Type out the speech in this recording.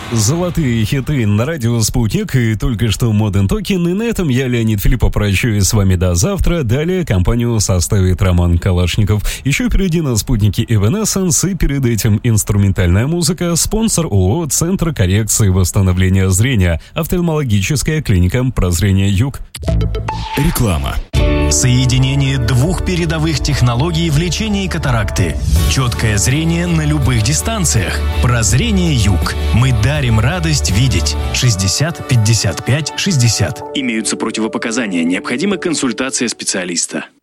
Золотые хиты на радио «Спутник» и только что Modern Talking. И на этом я, Леонид Филиппов, прощаюсь с вами до завтра. Далее компанию составит Роман Калашников. Еще впереди на «Спутнике» Evanescence, и перед этим инструментальная музыка. Спонсор ООО «Центр коррекции и восстановления зрения». Офтальмологическая клиника «Прозрение Юг». Реклама. Соединение двух передовых технологий в лечении катаракты. Четкое зрение на любых дистанциях. Прозрение Юг. Мы дарим радость видеть. 60 55 60. Имеются противопоказания. Необходима консультация специалиста.